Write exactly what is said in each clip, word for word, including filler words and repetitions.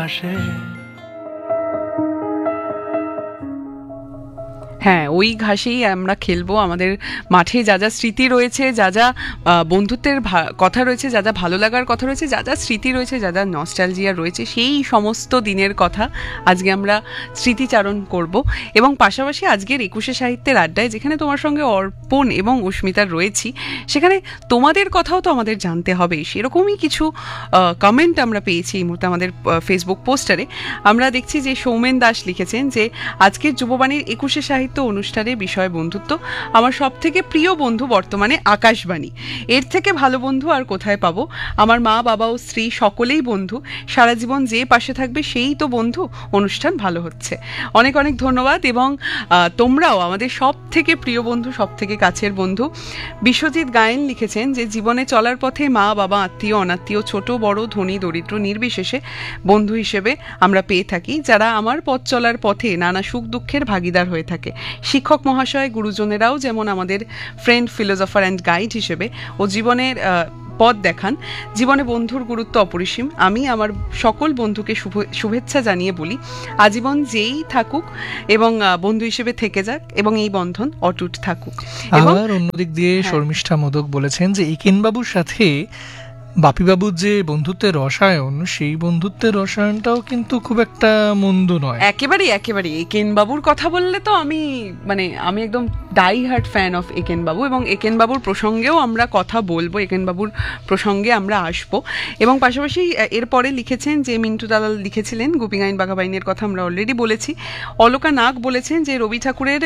হ্যাঁ, ওই ঘাসেই আমরা খেলবো। আমাদের মাঠে যা যা স্মৃতি রয়েছে, যা যা বন্ধুত্বের কথা রয়েছে, যা যা ভালো লাগার কথা রয়েছে, যা যা স্মৃতি রয়েছে, যা যা নস্টালজিয়া রয়েছে, সেই সমস্ত দিনের কথা আজকে আমরা স্মৃতিচারণ করব। এবং পাশাপাশি আজকের একুশে সাহিত্যের আড্ডায়, যেখানে তোমার সঙ্গে অর্পণ এবং অস্মিতার রয়েছি, সেখানে তোমাদের কথাও তো আমাদের জানতে হবে। সেরকমই কিছু কমেন্ট আমরা পেয়েছি এই মুহূর্তে আমাদের ফেসবুক পোস্টারে। আমরা দেখছি যে সৌমেন দাস লিখেছেন যে আজকের যুববাণীর একুশে সাহিত্য অনুষ্ঠানের বিষয় বন্ধুত্ব। আমার সব থেকে প্রিয় বন্ধু বর্তমানে আকাশবাণী। এর থেকে ভালো বন্ধু আর কোথায় পাবো? আমার মা, বাবা ও স্ত্রী সকলেই বন্ধু। সারা জীবন যে পাশে থাকবে সেই তো বন্ধু। অনুষ্ঠান ভালো হচ্ছে। অনেক অনেক ধন্যবাদ। এবং তোমরাও আমাদের সব থেকে প্রিয় বন্ধু, সব থেকে কাছের বন্ধু। বিশ্বজিৎ গায়েন লিখেছেন যে জীবনে চলার পথে মা, বাবা, আত্মীয়, অনাত্মীয়, ছোট বড়, ধনী দরিদ্র নির্বিশেষে বন্ধু হিসেবে আমরা পেয়ে থাকি, যারা আমার পথ চলার পথে নানা সুখ দুঃখের ভাগিদার হয়ে থাকে। শিক্ষক মহাশয়, গুরুজনেরাও যেমন আমাদের ফ্রেন্ড, ফিলোসফার অ্যান্ড গাইড হিসেবে ও জীবনের পথ দেখান। জীবনে বন্ধুর গুরুত্ব অপরিসীম। আমি আমার সকল বন্ধুকে শুভেচ্ছা জানিয়ে বলি, আজীবন যেই থাকুক এবং বন্ধু হিসেবে থেকে যাক এবং এই বন্ধন অটুট থাকুক। আবার অন্যদিক দিয়ে শর্মিষ্ঠা মোদক বলেছেন যে একেনবাবুর সাথে বাপিবাবুর যে বন্ধুত্বের রসায়ন, সেই বন্ধুত্বের রসায়নটাও কিন্তু খুব একটা মন্দ নয়। একেবারেই একেবারেই একেনবাবুর কথা বললে তো আমি মানে আমি একদম die hard fan of Ekenbabu, এবং একেনবাবুর প্রসঙ্গেও আমরা কথা বলবো, একেনবাবুর প্রসঙ্গে আমরা আসবো। এবং পাশাপাশি এরপরে লিখেছেন যে মিন্টু দালাল লিখেছিলেন গোপীগাইন বাঘাবাইনের কথা আমরা অলরেডি বলেছি। অলকা নাগ বলেছেন যে রবি ঠাকুরের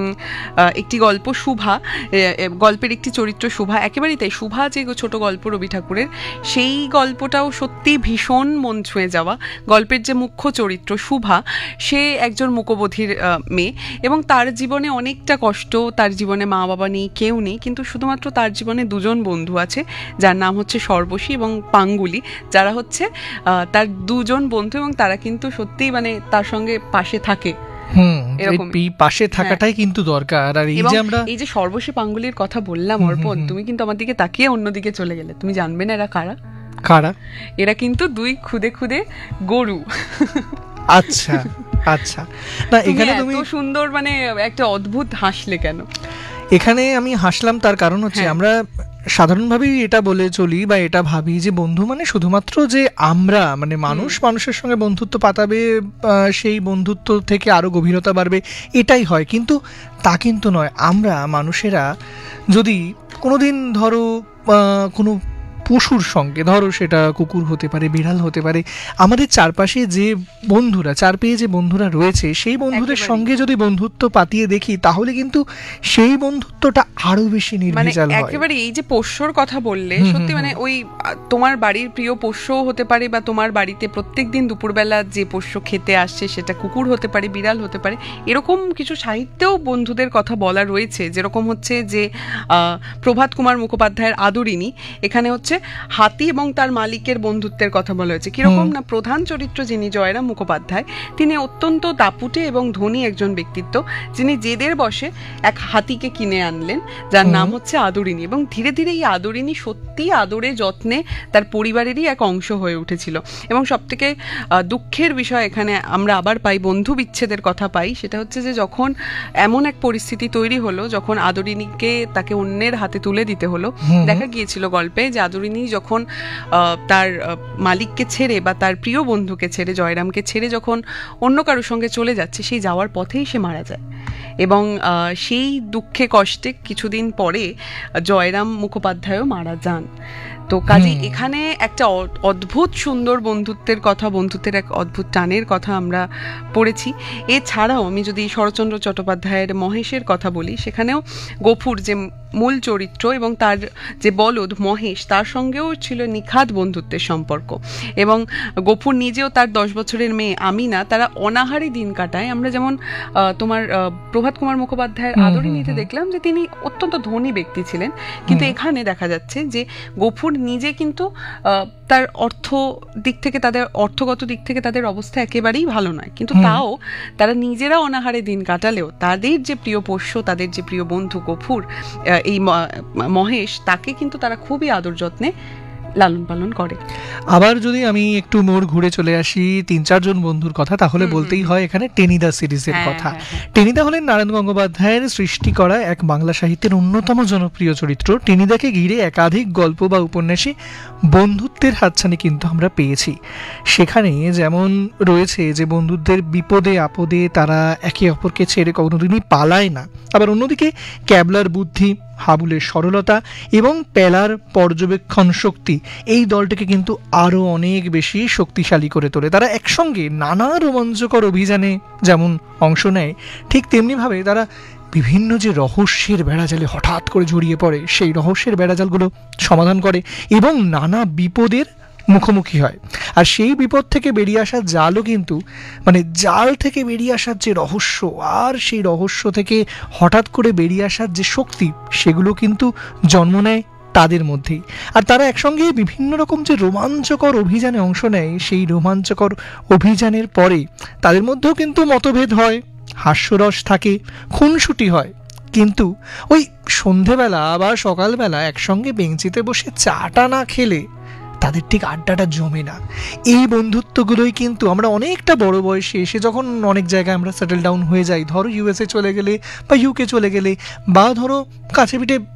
একটি গল্প শুভা, গল্পের একটি চরিত্র শুভা, একেবারেই তাই। শুভা যে ছোট গল্প রবি ঠাকুরের, সেই গল্পটাও সত্যি ভীষণ মন ছুঁয়ে যাওয়া। গল্পের যে মুখ্য চরিত্র শুভা, সে একজন মূকবধির মেয়ে এবং তার জীবনে অনেকটা কষ্ট। তার জীবনে মা বাবা নেই, কেউ নেই, কিন্তু শুধুমাত্র তার জীবনে দুজন বন্ধু আছে, যার নাম হচ্ছে সর্বশী এবং পাঙ্গুলি, যারা হচ্ছে তার দুজন বন্ধু এবং তারা কিন্তু সত্যিই মানে তার সঙ্গে পাশে থাকে। হুম, পাশে থাকাটাই কিন্তু দরকার। আর এই যে আমরা এই যে সর্বশী পাঙ্গুলির কথা বললাম অর্পণ, তুমি কিন্তু আমার দিকে তাকিয়ে অন্যদিকে চলে গেলে। তুমি জানবে না এরা কারা? কারা? এরা কিন্তু দুই খুদে খুদে গরু। আচ্ছা আচ্ছা, না এখানে তুমি সুন্দর মানে একটা অদ্ভুত হাসলে কেন? এখানে আমি হাসলাম তার কারণ হচ্ছে আমরা সাধারণভাবেই এটা বলে চলি বা এটা ভাবি যে বন্ধু মানে শুধুমাত্র যে আমরা মানে মানুষ মানুষের সঙ্গে বন্ধুত্ব পাতাবে, সেই বন্ধুত্ব থেকে আরো গভীরতা বাড়বে, এটাই হয়। কিন্তু তা কিন্তু নয়। আমরা মানুষেরা যদি কোনোদিন ধরো কোনো পশুর সঙ্গে, ধরো সেটা কুকুর হতে পারে, বিড়াল হতে পারে, আমাদের চারপাশে যে বন্ধুরা, চারপাশে যে বন্ধুরা রয়েছে, সেই বন্ধুদের সঙ্গে যদি বন্ধুত্ব পাতিয়ে দেখি, তাহলে কিন্তু সেই বন্ধুত্বটা আরো বেশি নির্ভেজাল হয়। একেবারে এই যে পোষ্যর কথা বললে, সত্যি মানে ওই তোমার বাড়ির প্রিয় পোষ্যও হতে পারে, বা তোমার বাড়িতে প্রত্যেকদিন দুপুরবেলা যে পোষ্য খেতে আসছে সেটা কুকুর হতে পারে, বিড়াল হতে পারে। এরকম কিছু সাহিত্যেও বন্ধুদের কথা বলা রয়েছে। যেরকম হচ্ছে যে প্রভাত কুমার মুখোপাধ্যায়ের আদরিনী, এখানে হচ্ছে হাতি এবং তার মালিকের বন্ধুত্বের কথা বলা হয়েছে। কিরকম না, প্রধান চরিত্র যিনি জয়রাম মুখোপাধ্যায়, তিনি অত্যন্ত দাপুটে এবং ধনী একজন ব্যক্তিত্ব, যিনি জেদের বসে এক হাতিকে কিনে আনলেন, যার নাম হচ্ছে আদরিনী। এবং ধীরে ধীরে এই আদরিনী সত্যি আদরে যত্নে তার পরিবারেরই এক অংশ হয়ে উঠেছিল। এবং সব থেকে দুঃখের বিষয় এখানে আমরা আবার পাই, বন্ধু বিচ্ছেদের কথা পাই। সেটা হচ্ছে যে যখন এমন এক পরিস্থিতি তৈরি হলো, যখন আদরিনীকে তাকে অন্যের হাতে তুলে দিতে হলো। দেখা গিয়েছিল গল্পে যে আদরিনী যখন তার মালিককে ছেড়ে বা তার প্রিয় বন্ধুকে ছেড়ে, জয়রামকে ছেড়ে যখন অন্য কারোর সঙ্গে চলে যাচ্ছে, সেই যাওয়ার পথেই সে মারা যায়। এবং সেই দুঃখে কষ্টে কিছুদিন পরে জয়রাম মুখোপাধ্যায়ও মারা যান। তো কাজে এখানে একটা অদ্ভুত সুন্দর বন্ধুত্বের কথা, বন্ধুত্বের এক অদ্ভুত টানের কথা আমরা পড়েছি। এছাড়াও আমি যদি শরৎচন্দ্র চট্টোপাধ্যায়ের মহেশের কথা বলি, সেখানেও গফুর যে মূল চরিত্র এবং তার যে বলদ মহেশ, তার সঙ্গেও ছিল নিখাদ বন্ধুত্বের সম্পর্ক। এবং গফুর নিজেও তার দশ বছরের মেয়ে আমিনা, তারা অনাহারী দিন কাটায়। আমরা যেমন তোমার প্রভাত কুমার মুখোপাধ্যায়ের আদরিনীতে দেখলাম যে তিনি অত্যন্ত ধনী ব্যক্তি ছিলেন, কিন্তু এখানে দেখা যাচ্ছে যে গফুর নিজে কিন্তু তার অর্থ দিক থেকে, তাদের অর্থগত দিক থেকে তাদের অবস্থা একেবারেই ভালো নয়, কিন্তু তাও তারা নিজেরা অনাহারে দিন কাটালেও তাদের যে প্রিয় পোষ্য, তাদের যে প্রিয় বন্ধু গফুর, এই মহেশ, তাকে কিন্তু তারা খুবই আদর যত্নে লালন পালন করে। আবার যদি আমি একটু মোড় ঘুরে চলে আসি তিন চারজন বন্ধুর কথা, তাহলে বলতেই হয় এখানে টেনিদা সিরিজের হ্যাঁ, কথা। হ্যাঁ, হ্যাঁ। টেনিদা হলেন নারায়ণ গঙ্গোপাধ্যায়ের সৃষ্টি করা এক বাংলা সাহিত্যের অন্যতম জনপ্রিয় চরিত্র। টেনিদাকে ঘিরে একাধিক গল্প বা উপন্যাসে বন্ধুত্বের হাতছানি কিন্তু আমরা পেয়েছি। সেখানে যেমন রয়েছে যে বন্ধুদের বিপদে আপদে তারা একে অপরকে ছেড়ে কোনোদিনই পালায় না, আবার অন্যদিকে ক্যাবলার বুদ্ধি, হাবুলের সরলতা এবং পেলার পর্যবেক্ষণ শক্তি এই দলটিকে কিন্তু আরও অনেক বেশি শক্তিশালী করে তোলে। তারা একসঙ্গে নানা রোমাঞ্চকর অভিযানে যেমন অংশ নেয়, ঠিক তেমনিভাবে তারা বিভিন্ন যে রহস্যের বেড়াজালে হঠাৎ করে জড়িয়ে পড়ে, সেই রহস্যের বেড়াজালগুলো সমাধান করে এবং নানা বিপদের মুখোমুখি হয়। আর সেই বিপদ থেকে বেরিয়ে আসার জালও কিন্তু মানে জাল থেকে বেরিয়ে আসার যে রহস্য আর সেই রহস্য থেকে হঠাৎ করে বেরিয়ে আসার যে শক্তি, সেগুলো কিন্তু জন্ম নেয় তাদের মধ্যেই। আর তারা একসঙ্গে বিভিন্ন রকম যে রোমাঞ্চকর অভিযানে অংশ নেয়, সেই রোমাঞ্চকর অভিযানের পরে তাদের মধ্যেও কিন্তু মতভেদ হয়, হাস্যরস থাকে, খুনসুটি হয়, কিন্তু ওই সন্ধেবেলা বা সকালবেলা একসঙ্গে বেঞ্চিতে বসে চাটা না খেলে তাদের ঠিক আড্ডাটা জমে না। এই বন্ধুত্বগুলোই কিন্তু আমরা অনেকটা বড় বয়সে এসে যখন অনেক জায়গায় আমরা সেটেল ডাউন হয়ে যাই, ধরো ইউএসএ চলে গেলে বা ইউকে চলে গেলে বা ধরো কাছে পিঠে